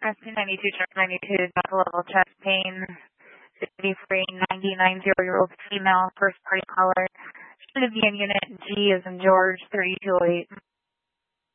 Rescue 92, check 92, got level chest pain, 53, 90-year-old female, first party caller. Should be in unit G as in George, 3208.